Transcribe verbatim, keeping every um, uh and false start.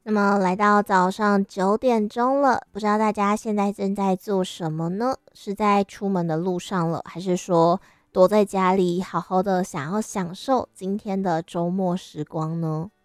那么来到早上九点钟了，不知道大家现在正在做什么呢？是在出门的路上了，还是说躲在家里好好的想要享受今天的周末时光呢？